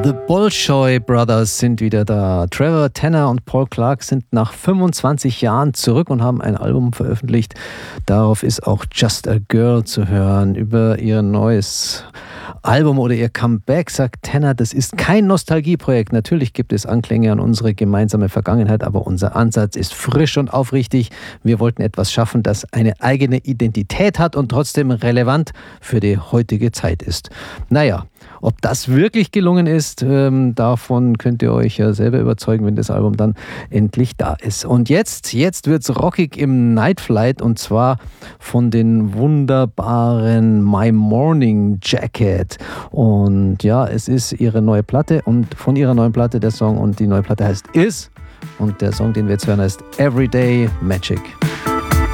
The Bolshoi Brothers sind wieder da. Trevor Tanner und Paul Clark sind nach 25 Jahren zurück und haben ein Album veröffentlicht. Darauf ist auch Just a Girl zu hören. Über ihr neues Album oder ihr Comeback sagt Tanner, das ist kein Nostalgieprojekt. Natürlich gibt es Anklänge an unsere gemeinsame Vergangenheit, aber unser Ansatz ist frisch und aufrichtig. Wir wollten etwas schaffen, das eine eigene Identität hat und trotzdem relevant für die heutige Zeit ist. Naja, ob das wirklich gelungen ist, davon könnt ihr euch ja selber überzeugen, wenn das Album dann endlich da ist. Und jetzt wird's rockig im Night Flight und zwar von den wunderbaren My Morning Jacket. Und ja, es ist ihre neue Platte und von ihrer neuen Platte der Song und die neue Platte heißt Is und der Song, den wir jetzt hören, heißt Everyday Magic.